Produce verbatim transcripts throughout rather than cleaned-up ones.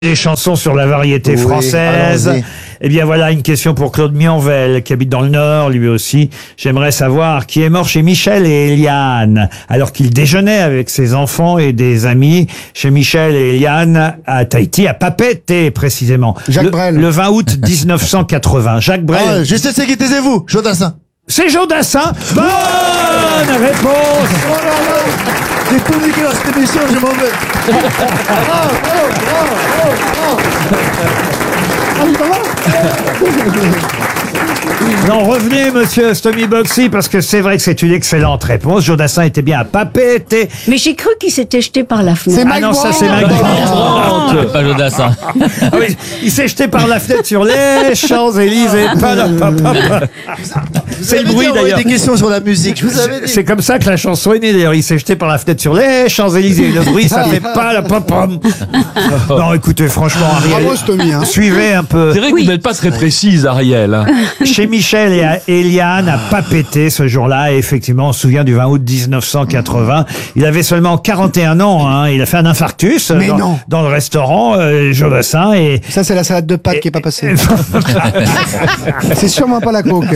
Des chansons sur la variété Oui, française. allons-y. Eh bien voilà une question pour Claude Mionvel qui habite dans le Nord lui aussi. J'aimerais savoir qui est mort chez Michel et Eliane alors qu'il déjeunait avec ses enfants et des amis chez Michel et Eliane à Tahiti, à Papeete précisément. Jacques le, Brel. le vingt août mille neuf cent quatre-vingts. Jacques Brel. Ah, je sais c'est qui, taisez-vous, Jodassin. C'est Jodassin. Bonne réponse. Oh là là, j'ai tout niqué dans cette émission, je m'en vais. Oh, oh, oh, oh, oh. Ah, il va là. Non, revenez, monsieur Stomy Boxy, parce que c'est vrai que c'est une excellente réponse. Jodassin était bien à Papeete. Mais j'ai cru qu'il s'était jeté par la fenêtre. C'est Ah Mike non, ça Brandt. c'est Mike Brandt. C'est pas Jodassin. Ah oui, il s'est jeté par la fenêtre sur les Champs-Élysées. Pa, la, pa, pa, pa. C'est le bruit d'ailleurs. des questions sur la musique, je vous avais dit. C'est comme ça que la chanson est née d'ailleurs. Il s'est jeté par la fenêtre sur les Champs-Élysées. Le bruit, ça fait pas la pop pom. Non, écoutez, franchement, Ariel, Bravo, Stomy, hein. suivez un peu. C'est vrai que vous n'êtes pas très précise, Ariel. hein. Chez Michel et à Eliane à Papeete ce jour-là. Et effectivement, on se souvient du vingt août mille neuf cent quatre-vingts. Il avait seulement quarante et un ans. Hein. Il a fait un infarctus Mais dans, non. dans le restaurant euh, Jodassin. Et Ça, c'est la salade de pâtes qui est pas passée. C'est sûrement pas la coke.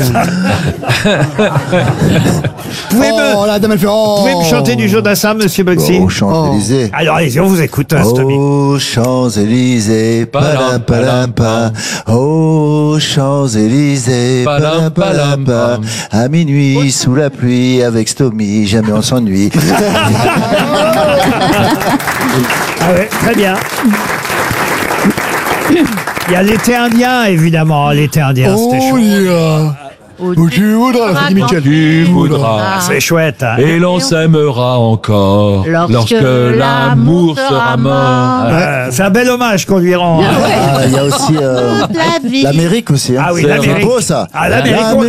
pouvez me, Oh, la dame, elle fait oh. pouvez me chanter du Jodassin, monsieur Boxy? Aux Champs-Élysées. Alors allez-y, on vous écoute, hein, Stomy. Aux Champs-Élysées, palam palam pa. Aux Champs-Élysées, palam palam pa. À minuit, sous la pluie, avec Stomy, jamais on s'ennuie. Ah ouais, très bien. Il y a l'été indien, évidemment. L'été indien, c'était Oh, chouette. yeah. Où tu voudras, ça dit Michel. Tu voudras. Ah, c'est chouette. Hein. Et l'on s'aimera encore Lorsque lorsque l'amour sera mort. Euh, c'est un bel hommage qu'on lui rend. hein. Ah, il y a aussi euh, La vie. l'Amérique aussi. Hein. Ah oui, C'est l'Amérique. beau ça. Ah, l'Amérique, on-